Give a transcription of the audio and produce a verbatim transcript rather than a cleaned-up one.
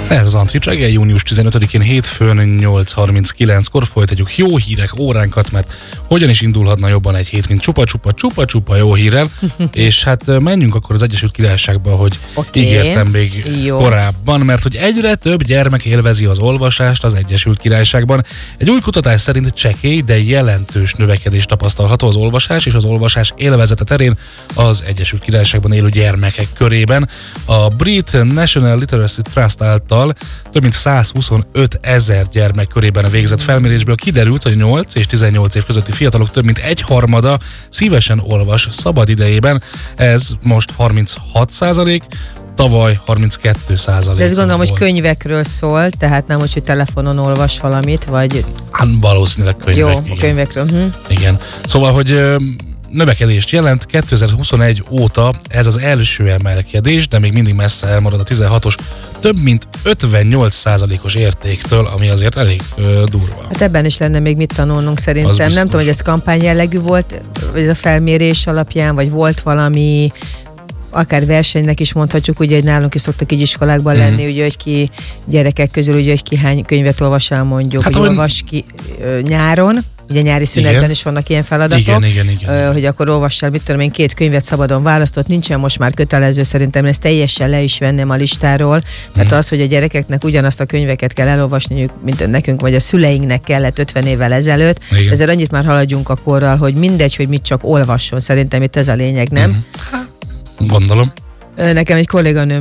Ez az Antrip reggel, június tizenötödikén hétfőn nyolc harminckilenckor folytatjuk jó hírek óránkat, mert hogyan is indulhatna jobban egy hét, mint csupa-csupa, csupa-csupa jó hírrel, és hát menjünk akkor az Egyesült Királyságba, hogy okay. ígértem még jó. korábban, mert hogy egyre több gyermek élvezi az olvasást az Egyesült Királyságban. Egy új kutatás szerint csekély, de jelentős növekedés tapasztalható az olvasás és az olvasás élvezete terén az Egyesült Királyságban élő gyermekek körében. A Brit National Literacy Trust által több mint százhuszonöt ezer gyermek körében végzett felmérésből kiderült, hogy nyolc és tizennyolc év közötti fiatalok több mint egyharmada szívesen olvas szabad idejében. Ez most harminchat százalék, tavaly harminckettő százalék. De ezt gondolom, volt. hogy könyvekről szól, tehát nem úgy, hogy telefonon olvas valamit, vagy... Hát valószínűleg könyvek. Jó, igen. a könyvekről. Hm. Igen. Szóval, hogy ö, növekedést jelent kétezer-huszonegy óta ez az első emelkedés, de még mindig messze elmarad a tizenhatos több mint ötvennyolc százalékos értéktől, ami azért elég ö, durva. Hát ebben is lenne még mit tanulnunk szerintem. Nem tudom, hogy ez kampány jellegű volt, vagy ez a felmérés alapján, vagy volt valami, akár versenynek is mondhatjuk, ugye, hogy nálunk is szoktak így iskolákban lenni, mm-hmm. ugye, hogy ki gyerekek közül, ugye, hogy ki hány könyvet olvas el mondjuk, hát, hogy ahogy... olvas ki ö, nyáron, ugye nyári szünetben igen. is vannak ilyen feladatok, igen, igen, igen, ö, igen. hogy akkor olvassál, mit tudom én, két könyvet szabadon választott, nincsen most már kötelező, szerintem ezt teljesen le is venném a listáról, mert mm. az, hogy a gyerekeknek ugyanazt a könyveket kell elolvasniuk, mint nekünk, vagy a szüleinknek kellett ötven évvel ezelőtt, igen. ezzel annyit már haladjunk a korral, hogy mindegy, hogy mit csak olvasson, szerintem itt ez a lényeg, nem? Mm. Gondolom. Nekem egy kolléganőm